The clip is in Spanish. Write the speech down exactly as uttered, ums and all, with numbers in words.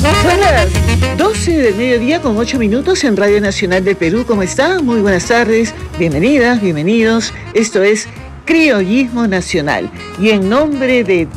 Son las doce del mediodía con ocho minutos en Radio Nacional del Perú. ¿Cómo está? Muy buenas tardes. Bienvenidas, bienvenidos. Esto es Criollismo Nacional. Y en nombre de